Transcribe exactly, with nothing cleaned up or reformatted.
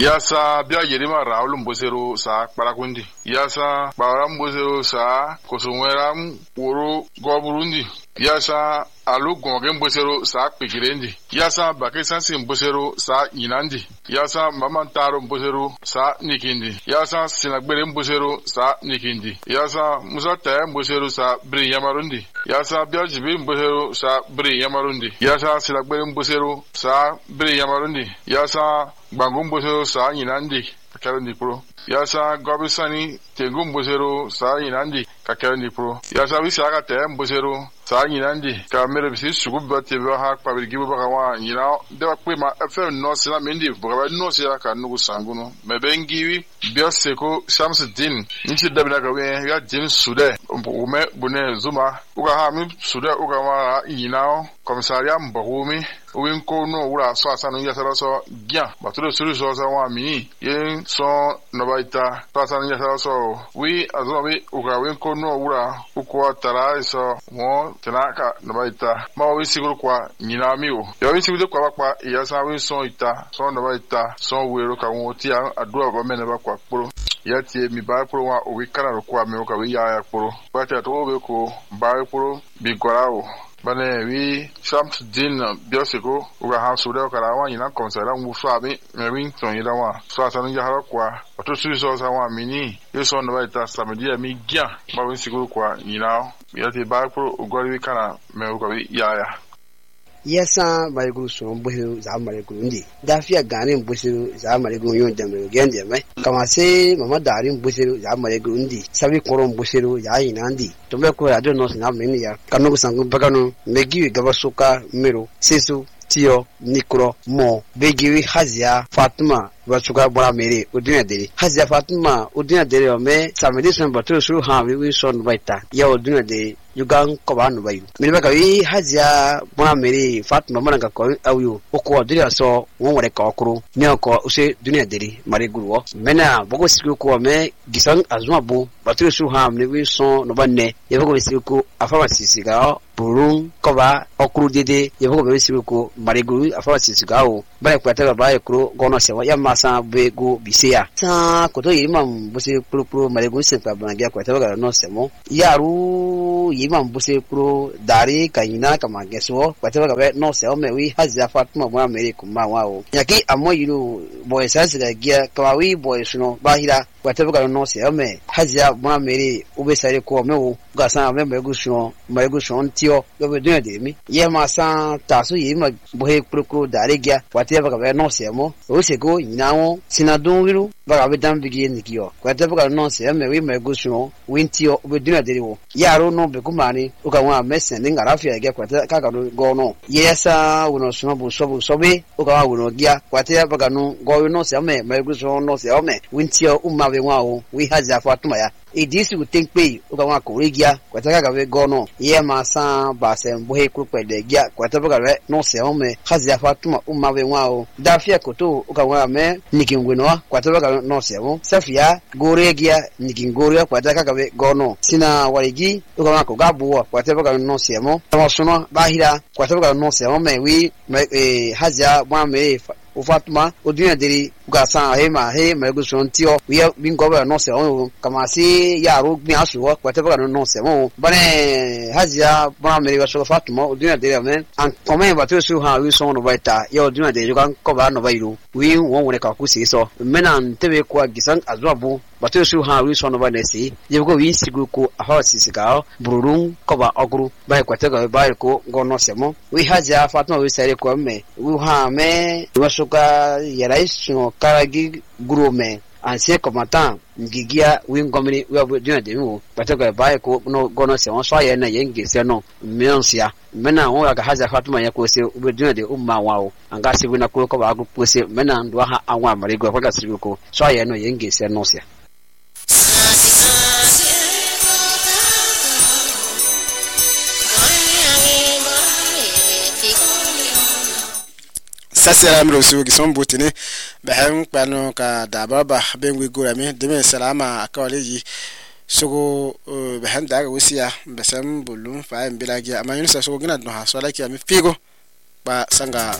yasa bia yerima raul mbosero sa parakundi yasa baram mbosero sa kosonweram woro goburundi yasa alu gonge mbosero sa pikirendi yasa bakesansi mbosero sa inandi yasa mamantaro mbosero sa nikindi yasa sinagbere mbosero sa nikindi yasa musata mbosero sa bri yamarundi yasa biajibi mbosero sa bri yamarundi yasa sinagbere mbosero sa bri yamarundi yasa bangu mbosero sa inandi kakarundi pro yasa gobisani tengu mbosero sa inandi kakarundi pro yasa wisaka te mbosero sa inandi ka mere bisi sugu bate ba ha pa bi gibo ba wa nyina de ba kwe ma afa no sina mendi bo ba no sina ka nugu sanguno me bengiwi bia seko Shamsuddin nti dabina ka we ya jin sude ume bune zuma uga ha mi sude uga wa nyina komisaria mbahumi win ko no wura so asanu ya sara so gya baturo suru so sa wa mi yen so no baita so asanu ya sara so wi azobi uga win ko no wura uko tara so mo tenaka no baita ma wi siguru kwa nyina mi o yo wi siguru kwa kwa ya sa wi so ita so no baita so wero ka won ti adua ba mena ba kwa poro ya tie mi ba poro wa o wi kana kwa mi o ka wi ya ya poro ba ta to be ko ba poro bi gorao bane wi Shamsuddin biosiko uga ha suda kala wa ina konsera ngufu abi mewin ton ida wa so asanu ya hara kwa oto su so sa wa mini yeso no baita samedi mi gya ba wi siguru kwa ina ya te ba pro ugori wi kana me uga wi ya ya yasa mai guru so mbuhi za mare guru ndi dafiya gane mbuhi za mare guru yon jamre gende mai kama se mama dari mbuhi za mare guru ndi sabi koro mbuhi ya ina ndi to me ko ya do no sina meni ya kanu kusangu bagano megi gabasuka mero sesu tio nikro mo begiwi hazia Fatima bachuka bora mere udina dere hazia Fatima udina dere o me samedi sen batu suru ha wi son baita ya udina de yugang ko banu bayu milba ka wi hazia bora mere Fatima mana ka ko awu ko dira so won wore ka okuru ne ko use dunia dere mare guruo mena bogo siku ko me gisang azuma bu batu suru ha me wi son no banne ye bogo siku afa sisiga burung ko ba okuru dede ye bogo be siku mare guru afa sisiga o bare ko ta ba ye kuru gono se wa ya sa bego bisia sa koto yimam buse pro pro malego se pa bangia ko tabaga no semo yaru yimam buse pro dari kaina kama geso ko tabaga be no se o me wi hazia Fatima mo amere kuma wao yaki amo yiru boy sanse da gia kawi boy suno bahira ko tabaga no se o me hazia mo amere ube sare ko me o ga sa me me gusuno me gusuno tio go be de de mi ye ma sa tasu yima boy pro pro dari gia ko tabaga be no se mo o se go nawo sinadun wiru baga be dan bigi nikio ko ta baga no se me wi me gusuno wintio be dina deriwo yaro no be kumani o ka wa mesen ni ngara fia ge ko ta ka ka go no yesa wono suno bu so bu so be o ka wa wono gia ko ta baga no go no se me me gusuno no se me wintio umma be wa o wi haja Fatuma ya idisi u think pe o ka wa ko regia ko ta ka be go no ye ma sa ba se mbo ku pe de gia ko ta baga no se me haja Fatuma umma be wa o da fia ko to o ka wa me nikingweno kwa tabaga no sebo safia goregia nikingoria kwa tabaga be gono sina waligi ukama ko gabuwa kwa tabaga no sebo tamosuno bahira kwa tabaga no sebo mewi eh haja mwame Fatima odina deri gasa hema he meguson tio wiya bingoba no se on kama si yaro mi asu kwa tabaga no se mo bane haja mwame wa so Fatima odina deri amen an kome ba to su ha wi so no baita yo odina deri kan ko ba no bairu wi won won ka ku si so menan tebe kwa gisan azwabu bato su ha wi so no ba nesi je ko wi sigu ko ha sisiga bururun ko ba ogru ba kwa taga ba ko gono se mo wi haja Fatima wi sare ko me wi ha me wasuka yarais no karagi grume ancien combattant ngigia wingomri we dina de wo bataga bae ko no gono se on so ya na yenge se no mensia mena on ga haja Fatima ya ko se we dina de umma wao anga se wina ko ko ba ko se mena ndo ha anwa mari go ga se ko so ya no yenge se no se sasira amro su ki son botine bahem pano ka dababa benwi gorami deme salama akawale yi sogo bahem daga wusiya basam bulum fa mbelagi ama yunsa sogo gina no ha so laki ami figo ba sanga